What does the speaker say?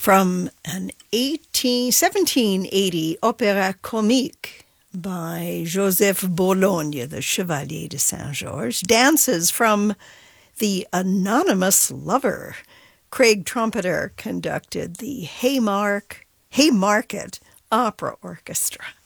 From an 1780 opéra comique by Joseph Bologne, the Chevalier de Saint-Georges, dances from The Anonymous Lover. Craig Trumpeter conducted the Haymarket Opera Orchestra.